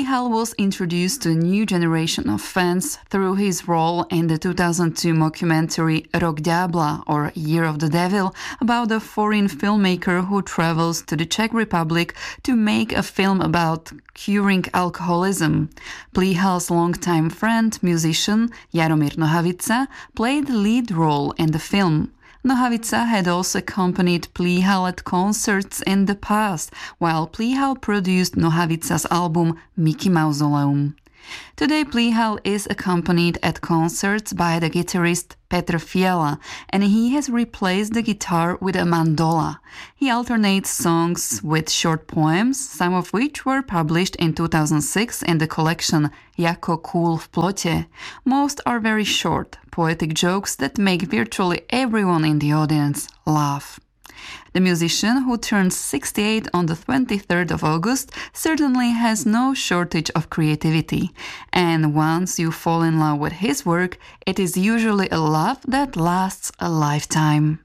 Plihal was introduced to a new generation of fans through his role in the 2002 mockumentary Rok Ďábla, or Year of the Devil, about a foreign filmmaker who travels to the Czech Republic to make a film about curing alcoholism. Plihal's longtime friend, musician Jaromír Nohavica, played the lead role in the film. Nohavica had also accompanied Plihal at concerts in the past, while Plihal produced Nohavica's album Mickey Mausoleum. Today Plihal is accompanied at concerts by the guitarist Petr Fiala, and he has replaced the guitar with a mandola. He alternates songs with short poems, some of which were published in 2006 in the collection Jako kůl v plotě. Most are very short, poetic jokes that make virtually everyone in the audience laugh. The musician, who turns 68 on the 23rd of August, certainly has no shortage of creativity. And once you fall in love with his work, it is usually a love that lasts a lifetime.